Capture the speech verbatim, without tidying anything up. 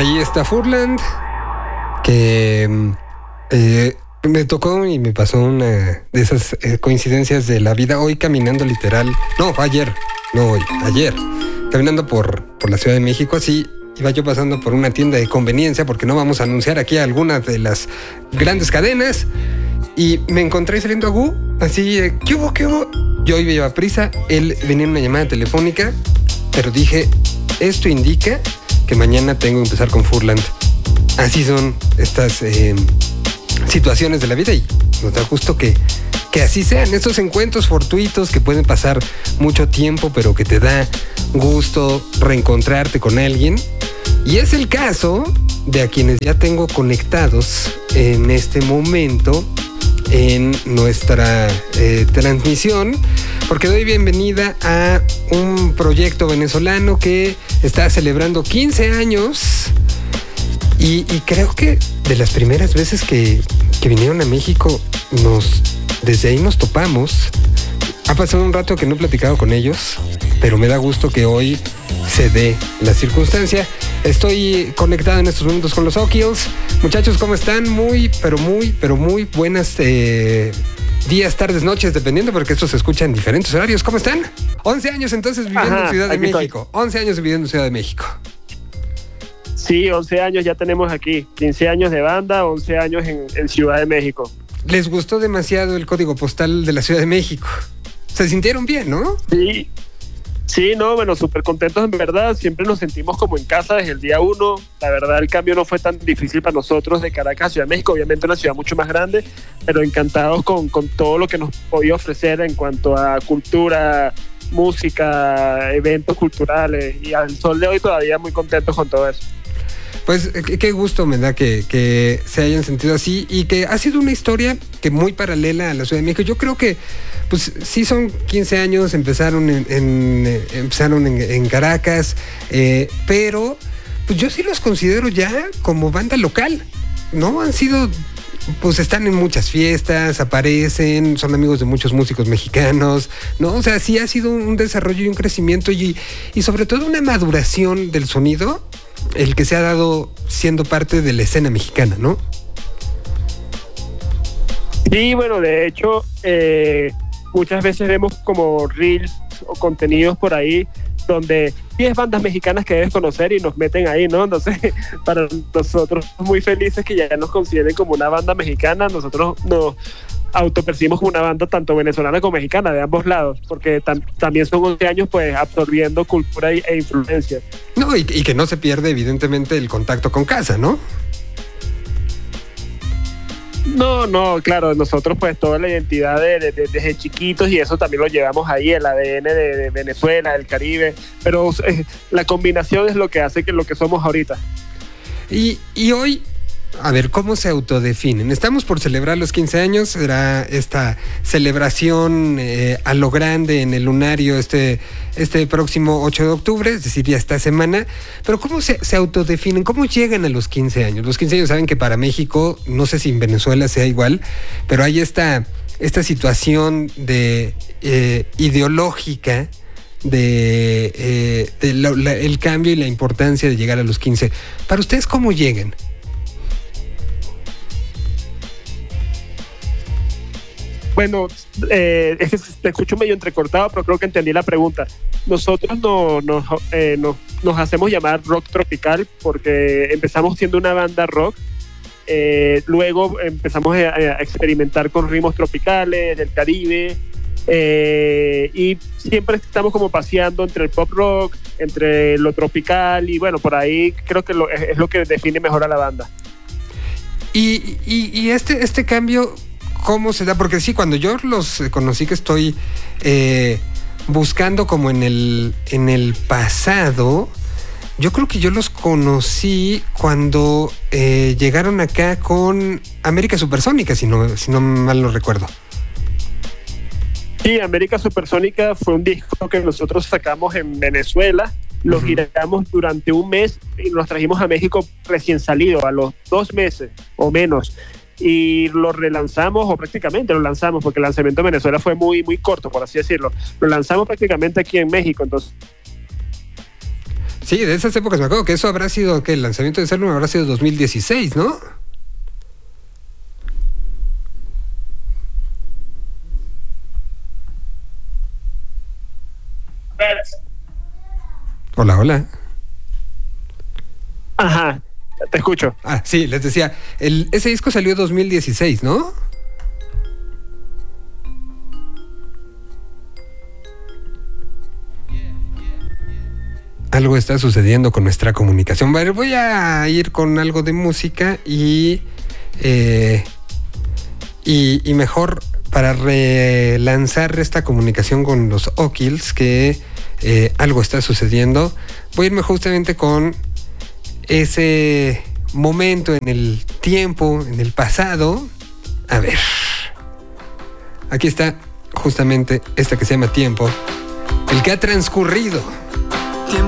ahí está Furland, que eh, me tocó y me pasó una de esas eh, coincidencias de la vida. Hoy caminando literal, no, ayer, no hoy, ayer, caminando por, por la Ciudad de México, así iba yo pasando por una tienda de conveniencia, porque no vamos a anunciar aquí algunas de las grandes cadenas, y me encontré saliendo a Gu, así, eh, ¿qué hubo, qué hubo? Yo iba llevaba prisa, él venía en una llamada telefónica, pero dije, esto indica que mañana tengo que empezar con Furland. Así son estas eh, situaciones de la vida y nos da justo que, que así sean estos encuentros fortuitos que pueden pasar mucho tiempo, pero que te da gusto reencontrarte con alguien. Y es el caso de a quienes ya tengo conectados en este momento en nuestra eh, transmisión, porque doy bienvenida a un proyecto venezolano que está celebrando quince años y, y creo que de las primeras veces que, que vinieron a México, nos, desde ahí nos topamos. Ha pasado un rato que no he platicado con ellos, pero me da gusto que hoy se dé la circunstancia. Estoy conectado en estos momentos con los O'Kills. Muchachos, ¿cómo están? Muy, pero muy, pero muy buenas eh, días, tardes, noches, dependiendo, porque esto se escucha en diferentes horarios. ¿Cómo están? once años entonces viviendo Ajá, en Ciudad de México. Estoy. once años viviendo en Ciudad de México. Sí, once años ya tenemos aquí. quince años de banda, once años en, en Ciudad de México. Les gustó demasiado el código postal de la Ciudad de México. Se sintieron bien, ¿no? Sí. Sí, no, bueno, súper contentos en verdad, siempre nos sentimos como en casa desde el día uno, la verdad el cambio no fue tan difícil para nosotros de Caracas a Ciudad de México, obviamente una ciudad mucho más grande, pero encantados con, con todo lo que nos podía ofrecer en cuanto a cultura, música, eventos culturales, y al sol de hoy todavía muy contentos con todo eso. Pues qué gusto me da que, que se hayan sentido así y que ha sido una historia que muy paralela a la Ciudad de México. Yo creo que pues sí son quince años, empezaron en, en, empezaron en, en Caracas, eh, pero pues yo sí los considero ya como banda local, ¿no? Han sido, pues están en muchas fiestas, aparecen, son amigos de muchos músicos mexicanos, ¿no? O sea, sí ha sido un desarrollo y un crecimiento y, y sobre todo una maduración del sonido, el que se ha dado siendo parte de la escena mexicana, ¿no? Sí, bueno, de hecho, eh, muchas veces vemos como reels o contenidos por ahí donde diez bandas mexicanas que debes conocer y nos meten ahí, ¿no? Entonces, para nosotros muy felices que ya nos consideren como una banda mexicana, nosotros nos autopercibimos como una banda tanto venezolana como mexicana, de ambos lados, porque tam- también son once años pues absorbiendo cultura y, e influencia. No, y, y que no se pierde evidentemente el contacto con casa, ¿no? No, no, claro, nosotros pues toda la identidad de, de, de, desde chiquitos y eso también lo llevamos ahí, el A D N de, de Venezuela, del Caribe, pero eh, la combinación es lo que hace que lo que somos ahorita. Y, y hoy, a ver, ¿cómo se autodefinen? Estamos por celebrar los quince años, será esta celebración eh, a lo grande en el Lunario este, este próximo ocho de octubre, es decir, ya esta semana, pero ¿cómo se, se autodefinen? ¿Cómo llegan a los quince años? Los quince años saben que para México, no sé si en Venezuela sea igual, pero hay esta, esta situación de eh, ideológica de, eh, de la, la, el cambio y la importancia de llegar a los quince. Para ustedes, ¿cómo llegan? Bueno, eh, es que te escucho medio entrecortado, pero creo que entendí la pregunta. Nosotros no, no, eh, no, nos hacemos llamar rock tropical porque empezamos siendo una banda rock, eh, luego empezamos a, a experimentar con ritmos tropicales del Caribe, eh, y siempre estamos como paseando entre el pop rock, entre lo tropical, y bueno, por ahí creo que lo, es, es lo que define mejor a la banda. Y, y, y este, este cambio, ¿cómo se da? Porque sí, cuando yo los conocí, que estoy eh, buscando como en el, en el pasado, yo creo que yo los conocí cuando eh, llegaron acá con América Supersónica, si no, si no mal lo recuerdo. Sí, América Supersónica fue un disco que nosotros sacamos en Venezuela, lo uh-huh. giramos durante un mes y nos trajimos a México recién salido, a los dos meses o menos. Y lo relanzamos, o prácticamente lo lanzamos, porque el lanzamiento en Venezuela fue muy, muy corto, por así decirlo. Lo lanzamos prácticamente aquí en México, entonces. Sí, de esas épocas me acuerdo que eso habrá sido, que el lanzamiento de ese álbum habrá sido dos mil dieciséis, ¿no? Hola, hola. Ajá, te escucho. Ah, sí, les decía, el, ese disco salió dos mil dieciséis, ¿no? Algo está sucediendo con nuestra comunicación. Vale, voy a ir con algo de música y, eh, y, y mejor para relanzar esta comunicación con los O'Kills, que eh, algo está sucediendo. Voy a irme justamente con ese momento en el tiempo, en el pasado. A ver, aquí está justamente esta que se llama Tiempo, el que ha transcurrido.